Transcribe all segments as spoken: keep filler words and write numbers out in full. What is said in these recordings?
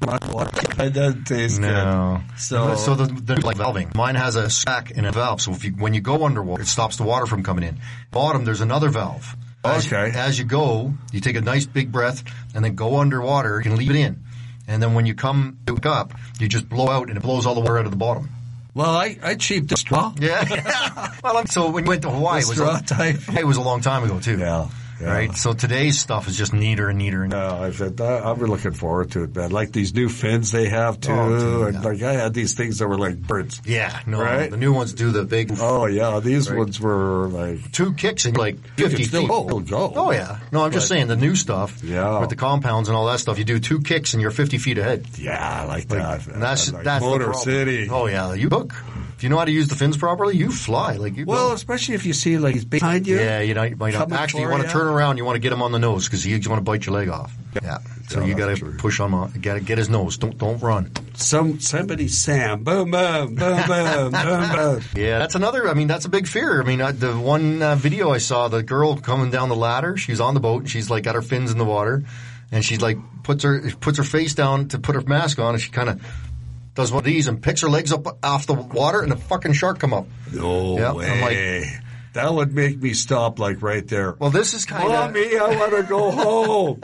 It doesn't taste No. good. So, so the, the like valving. Mine has a stack and a valve. So if you, when you go underwater, it stops the water from coming in. Bottom, there's another valve. As, okay. As you go, you take a nice big breath and then go underwater. You can leave it in. And then when you come back up, you just blow out and it blows all the water out of the bottom. Well, I, I cheaped the straw. Yeah. Well, I'm, so when you went to Hawaii, The it was, straw a, type. it was a long time ago, too. Yeah. Yeah. Right? So today's stuff is just neater and neater. And No, I've been, I've been looking forward to it, man. Like these new fins they have too, Oh, dude, and yeah. like I had these things that were like birds. Yeah, no, Right? the new ones do the big Oh yeah, these Right. ones were like two kicks and like you fifty can still feet. go, go. Oh yeah, no, I'm just But- saying the new stuff. Yeah. with the compounds and all that stuff, you do two kicks and you're fifty feet ahead. Yeah, I like that. And that's like that's the Motor problem. City. Oh yeah, you hook. If you know how to use the fins properly, you fly like you. Well, go. especially if you see like he's behind you. Yeah, you know, you might not. Coming Actually, you for want to ya. turn around. You want to get him on the nose because he's going to bite your leg off. Yeah. So Yeah, you got that's to true. push him on. Got to get his nose. Don't don't run. Some somebody Sam, boom, boom, boom, boom, boom, boom. Yeah, that's another. I mean, that's a big fear. I mean, uh, the one uh, video I saw, the girl coming down the ladder. She's on the boat and she's like got her fins in the water, and she's like puts her puts her face down to put her mask on, and she kind of does one of these and picks her legs up off the water, and a fucking shark come up. No Yep, way. I'm like- that would make me stop like right there. Well, this is kind of Mommy, I want to go home.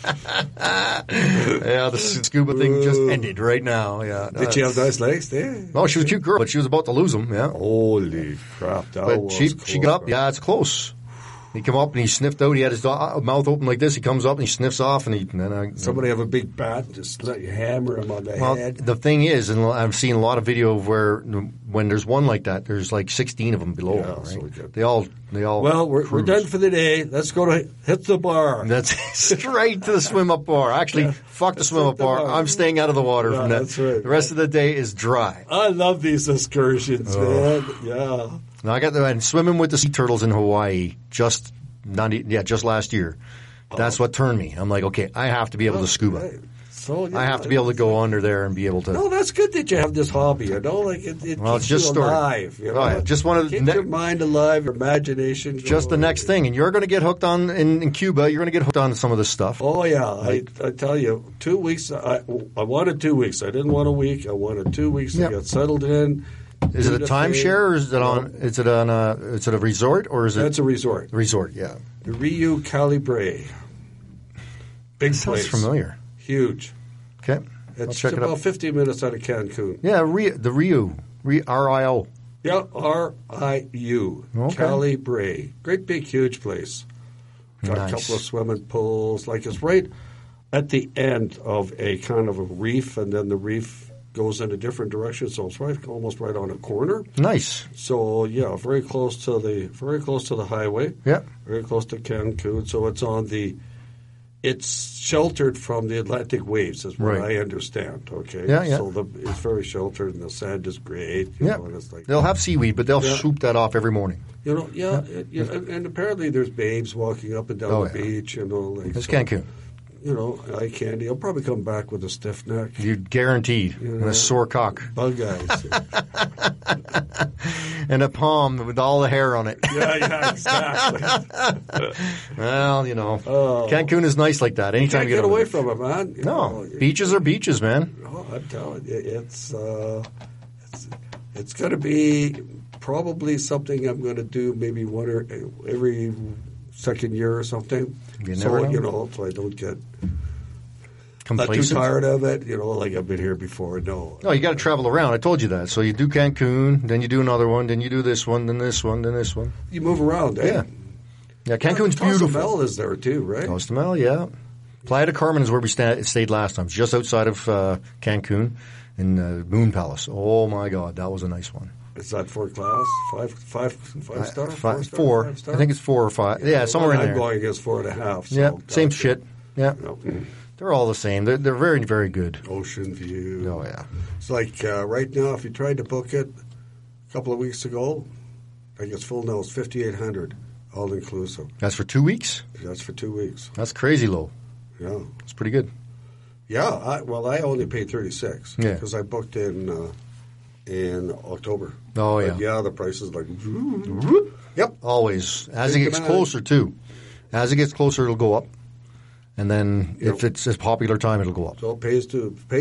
yeah. The scuba thing just ended right now. Yeah. Did she have nice legs there? No, she was a cute girl, but she was about to lose them. Yeah. Holy crap! That But was she close, she got up. man. Yeah, it's close. He come up and he sniffed out. He had his do- mouth open like this. He comes up and he sniffs off, and he and then I, Somebody have a big bat and just let you hammer him on the Well, head. the thing is, and I've seen a lot of video of where when there's one like that, there's like sixteen of them below. Yeah, him, so right? we get- They all they all. Well, we're, we're cruise. done for the day. Let's go to hit the bar. That's straight to the swim up bar. Actually, fuck the swim up the bar. bar. I'm staying out of the water Yeah, from that. that's right. The rest of the day is dry. I love these excursions, Oh. man. Yeah. Now I got the and swimming with the sea turtles in Hawaii just not e- yeah just last year. That's what turned me. I'm like, okay, I have to be able to scuba. Right. So, yeah, I have to be able to go under there and be able to. No, that's good that you have this hobby. You know, like it, it Well, keeps it's just you started. alive. You know? Oh, yeah, just one of the keep ne- your mind alive, your imagination. Just the going. next thing, and you're going to get hooked on in, in Cuba. You're going to get hooked on some of this stuff. Oh yeah, I, I tell you, two weeks. I, I wanted two weeks. I didn't want a week. I wanted two weeks Yep. to get settled in. Is do it a the thing. timeshare or is it on? Is it on a? Is it a resort or is it That's a resort. resort? Yeah, The Rio Calibre. Big sounds place. familiar. Huge. Okay, I'll It's check it about out. fifteen minutes out of Cancun. Yeah, Rio, the Rio, Rio R I O. Yeah, R I U. Okay. Calibre. Great big huge place. Got Nice. a couple of swimming pools. Like it's right at the end of a kind of a reef, and then the reef goes in a different direction, so it's right almost right on a corner. Nice. So yeah, very close to the very close to the highway. Yeah. Very close to Cancun. So it's on the it's sheltered from the Atlantic waves, is what Right. I understand. Okay. Yeah, yeah. So the, it's very sheltered, and the sand is great. You Yeah, know, and it's like, they'll have seaweed, but they'll Yeah. swoop that off every morning. you know, yeah, it- yeah, and, and apparently there's babes walking up and down Oh, the yeah. beach. You know, like It's so, Cancun. You know, eye candy. I'll probably come back with a stiff neck. You guaranteed, and Yeah. a sore cock, Bug eyes. and a palm with all the hair on it. yeah, yeah, exactly. Well, you know, Oh. Cancun is nice like that. Anytime Can't you get get over away there. from it, man. You No, know, beaches are beaches, man. Oh, I'm telling you, it's uh, it's, it's going to be probably something I'm going to do maybe one or every second year or something. You so never know. you know, so I don't get not too Complacent. tired of it. You know, like I've been here before. No, No, you got to travel around. I told you that. So you do Cancun, then you do another one, then you do this one, then this one, then this one. you move around. Eh? Yeah. Yeah, Cancun's Cozumel beautiful. is there too, right? Cozumel, yeah. Playa del Carmen is where we sta- stayed last time. It's just outside of uh, Cancun in uh, Moon Palace. Oh, my God. That was a nice one. Is that four class? Five, five, five star? Fi- four, star, four. five star? I think it's four or five. Yeah, somewhere the in one there. I'm going is four and a half. So Yeah, gotcha. same shit. Yeah. No. They're all the same. They're, they're very, very good. Ocean view. Oh, yeah. It's like uh, right now, if you tried to book it a couple of weeks ago, I think it's full now. It's fifty-eight hundred, all inclusive. That's for two weeks? That's for two weeks. That's crazy low. Yeah, It's pretty good. yeah. I, well, I only paid thirty-six Yeah. because I booked in uh, in October. Oh, But yeah. yeah, the price is like. Yep. Always. As it Think gets about it. closer, too. As it gets closer, it'll go up. And then if Yep. it's a popular time, it'll go up. So it pays to pays